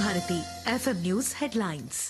Bharati FM news headlines.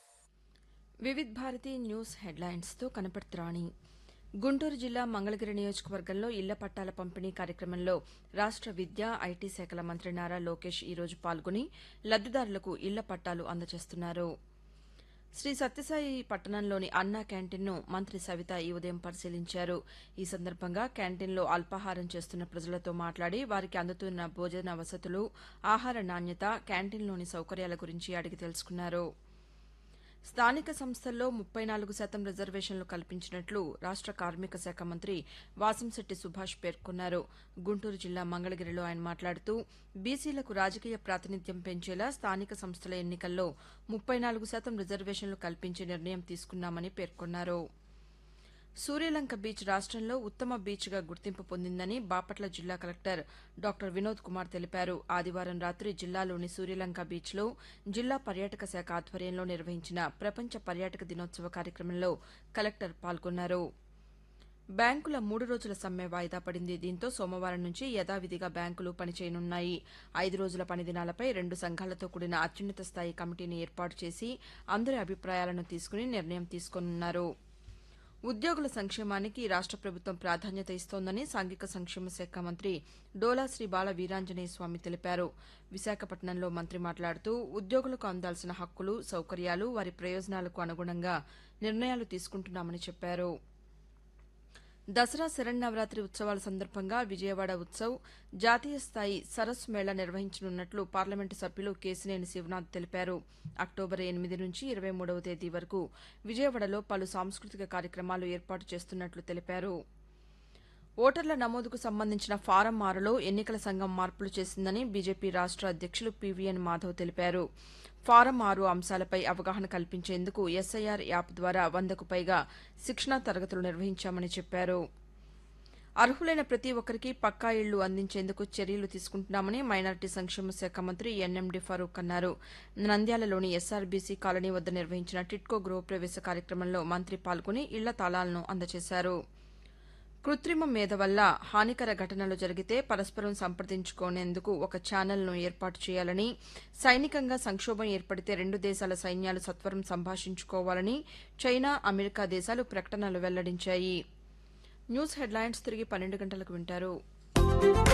Vividh Bharati news హెడ్లైన్స్తో కనపడుతురాణి. Guntur జిల్లా మంగళగిరి నియోజకవర్గంలో ఇళ్ల పట్టాల పంపిణీ కార్యక్రమంలో రాష్ట విద్యా, ఐటీ శాఖల మంత్రి నారా లోకేష్ ఈరోజు పాల్గొని లబ్దిదారులకు ఇళ్ల పట్టాలు అందజేస్తున్నారు. శ్రీ సత్యసాయి పట్టణంలోని అన్నా క్యాంటీన్ను మంత్రి సవిత ఈ ఉదయం పరిశీలించారు. ఈ సందర్భంగా క్యాంటీన్లో అల్పాహారం చేస్తున్న ప్రజలతో మాట్లాడి వారికి అందుతున్న భోజన వసతులు, ఆహార నాణ్యత, క్యాంటీన్లోని సౌకర్యాల గురించి అడిగి తెలుసుకున్నారు. స్థానిక సంస్థల్లో 34% రిజర్వేషన్లు కల్పించినట్లు రాష్ట కార్మిక శాఖ మంత్రి వాసంశెట్టి సుభాష్ పేర్కొన్నారు. గుంటూరు జిల్లా మంగళగిరిలో ఆయన మాట్లాడుతూ బీసీలకు రాజకీయ ప్రాతినిధ్యం పెంచేలా స్థానిక సంస్థల ఎన్నికల్లో 34% రిజర్వేషన్లు కల్పించే నిర్ణయం తీసుకున్నామని పేర్కొన్నారు. సూర్యలంక బీచ్ రాష్టంలో ఉత్తమ బీచ్గా గుర్తింపు పొందిందని బాపట్ల జిల్లా కలెక్టర్ డాక్టర్ వినోద్ కుమార్ తెలిపారు. ఆదివారం రాత్రి జిల్లాలోని సూర్యలంక బీచ్లో జిల్లా పర్యాటక శాఖ ఆధ్వర్యంలో నిర్వహించిన ప్రపంచ పర్యాటక దినోత్సవ కార్యక్రమంలో కలెక్టర్ పాల్గొన్నారు. బ్యాంకుల 3 రోజుల సమ్మె వాయిదా పడింది. దీంతో సోమవారం నుంచి యథావిధిగా బ్యాంకులు పనిచేయనున్నాయి. 5 రోజుల పనిదినాలపై 2 సంఘాలతో కూడిన అత్యున్నత స్థాయి కమిటీని ఏర్పాటు చేసి అందరి అభిప్రాయాలను తీసుకుని నిర్ణయం తీసుకోనున్నారు. ఉద్యోగుల సంక్షేమానికి రాష్ట ప్రభుత్వం ప్రాధాన్యత ఇస్తోందని సాంఘిక సంక్షేమ శాఖ మంత్రి డోలా శ్రీ బాల వీరాంజనేయ స్వామి తెలిపారు. విశాఖపట్నంలో మంత్రి మాట్లాడుతూ ఉద్యోగులకు అందాల్సిన హక్కులు, సౌకర్యాలు, వారి ప్రయోజనాలకు అనుగుణంగా నిర్ణయాలు తీసుకుంటున్నామని చెప్పారు. దసరా శరన్నవరాత్రి ఉత్సవాల సందర్భంగా విజయవాడ ఉత్సవ్, జాతీయ స్థాయి సరస్సు మేళా నిర్వహించనున్నట్లు పార్లమెంటు సభ్యులు కేశినేని శివనాథ్ తెలిపారు. అక్టోబర్ 8 నుంచి 23వ తేదీ వరకు విజయవాడలో పలు సాంస్కృతిక కార్యక్రమాలు ఏర్పాటు చేస్తున్నట్లు తెలిపారు. ఓటర్ల నమోదుకు సంబంధించిన ఫారం 6లో ఎన్నికల సంఘం మార్పులు చేసిందని బీజేపీ రాష్ట అధ్యక్షులు పీవీఎన్ మాధవ్ తెలిపారు. ఫారం 6 అంశాలపై అవగాహన కల్పించేందుకు ఎస్ఐఆర్ యాప్ ద్వారా 100కు పైగా శిక్షణా తరగతులు నిర్వహించామని చెప్పారు. అర్హులైన ప్రతి ఒక్కరికి పక్కా ఇళ్లు అందించేందుకు చర్యలు తీసుకుంటున్నామని మైనారిటీ సంక్షేమ శాఖ మంత్రి ఎన్ఎండి ఫరూక్ అన్నారు. నంద్యాలలోని ఎస్ఆర్బీసీ కాలనీ వద్ద నిర్వహించిన టిడ్కో గృహప్రవేశ కార్యక్రమంలో మంత్రి పాల్గొని ఇళ్ల తాళాలను అందజేశారు. కృత్రిమ మేధ వల్ల హానికర ఘటనలు జరిగితే పరస్పరం సంప్రదించుకునేందుకు ఒక ఛానల్ను ఏర్పాటు చేయాలని, సైనికంగా సంక్షోభం ఏర్పడితే 2 దేశాల సైన్యాలు సత్వరం సంభాషించుకోవాలని చైనా, అమెరికా దేశాలు ప్రకటనలు వెల్లడించాయి. న్యూస్ హెడ్లైన్స్ తిరిగి 12 గంటలకు వింటారు.